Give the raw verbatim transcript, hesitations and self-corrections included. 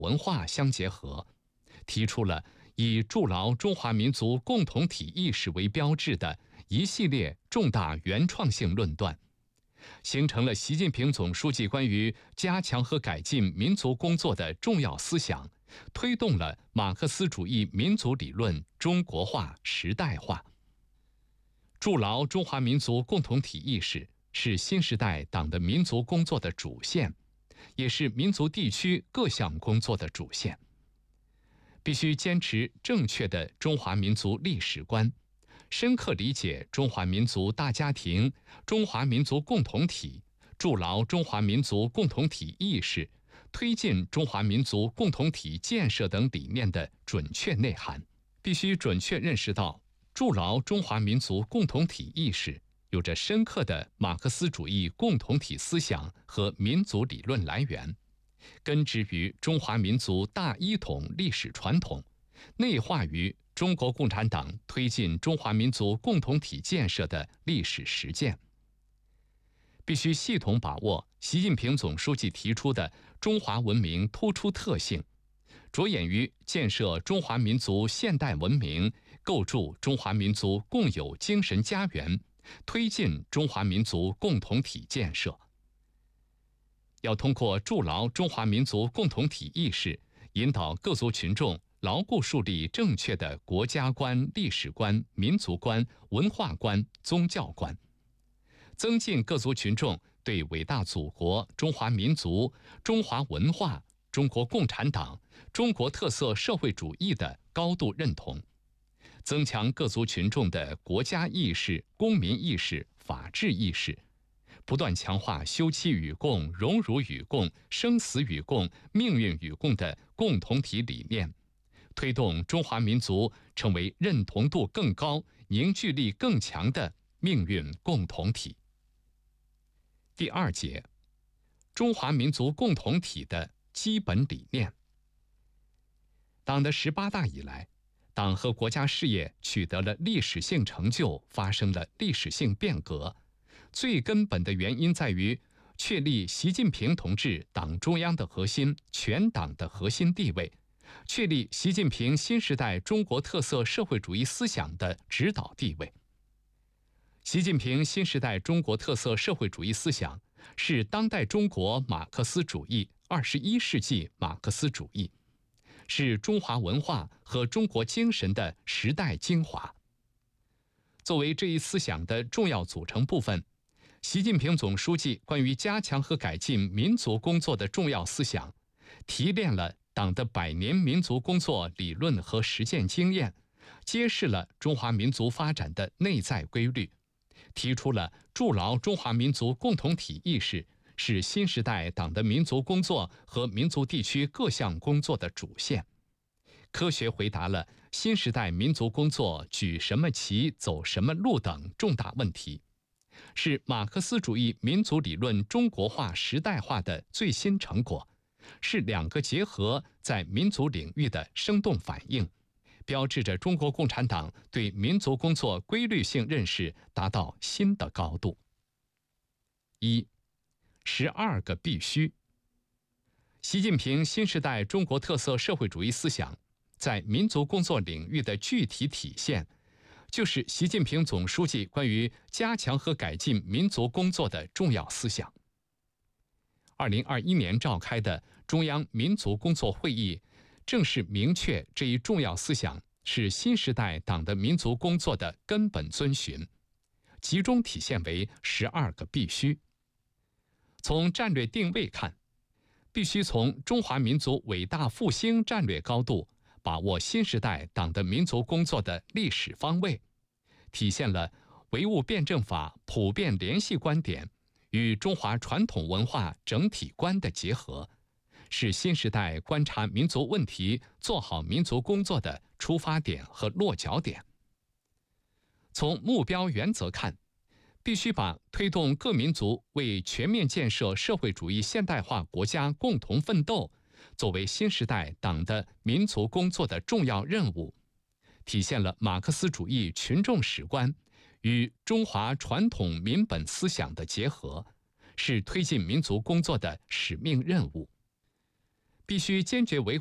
文化相结合，提出了以筑牢中华民族共同体意识为标志的一系列重大原创性论断，形成了习近平总书记关于加强和改进民族工作的重要思想，推动了马克思主义民族理论中国化、时代化。筑牢中华民族共同体意识是新时代党的民族工作的主线，也是民族地区各项工作的主线。必须坚持正确的中华民族历史观，深刻理解中华民族大家庭、中华民族共同体，筑牢中华民族共同体意识，推进中华民族共同体建设等理念的准确内涵。必须准确认识到，筑牢中华民族共同体意识有着深刻的马克思主义共同体思想和民族理论来源，根植于中华民族大一统历史传统，内化于中国共产党推进中华民族共同体建设的历史实践。必须系统把握习近平总书记提出的中华文明突出特性，着眼于建设中华民族现代文明，构筑中华民族共有精神家园，推进中华民族共同体建设。要通过筑牢中华民族共同体意识，引导各族群众牢固树立正确的国家观、历史观、民族观、文化观、宗教观，增进各族群众对伟大祖国、中华民族、中华文化、中国共产党、中国特色社会主义的高度认同，增强各族群众的国家意识、公民意识、法治意识，不断强化休戚与共、荣辱与共、生死与共、命运与共的共同体理念，推动中华民族成为认同度更高、凝聚力更强的命运共同体。第二节，中华民族共同体的基本理念。党的十八大以来，党和国家事业取得了历史性成就，发生了历史性变革。最根本的原因在于确立习近平同志党中央的核心、全党的核心地位，确立习近平新时代中国特色社会主义思想的指导地位。习近平新时代中国特色社会主义思想是当代中国马克思主义、二十一世纪马克思主义，是中华文化和中国精神的时代精华。作为这一思想的重要组成部分，习近平总书记关于加强和改进民族工作的重要思想，提炼了党的百年民族工作理论和实践经验，揭示了中华民族发展的内在规律，提出了筑牢中华民族共同体意识是新时代党的民族工作和民族地区各项工作的主线，科学回答了新时代民族工作举什么旗、走什么路等重大问题，是马克思主义民族理论中国化、时代化的最新成果，是两个结合在民族领域的生动反应，标志着中国共产党对民族工作规律性认识达到新的高度。一、十二个必须。习近平新时代中国特色社会主义思想在民族工作领域的具体体现，就是习近平总书记关于加强和改进民族工作的重要思想。二零二一年召开的中央民族工作会议，正是明确这一重要思想是新时代党的民族工作的根本遵循，集中体现为十二个必须。从战略定位看，必须从中华民族伟大复兴战略高度把握新时代党的民族工作的历史方位，体现了唯物辩证法普遍联系观点与中华传统文化整体观的结合，是新时代观察民族问题、做好民族工作的出发点和落脚点。从目标原则看，必须把推动各民族为全面建设社会主义现代化国家共同奋斗作为新时代党的民族工作的重要任务，体现了马克思主义群众史观与中华传统民本思想的结合，是推进民族工作的使命任务。 必须坚决维护